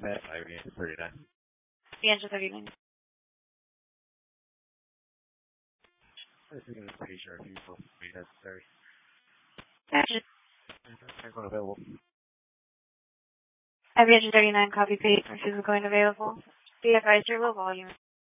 Met by Ranger 39. Ranger 39. I think it's pretty sure if you will be necessary. Ranger. Physical available. Ranger 39, copy paste. Physical going available. Be advised your low volume.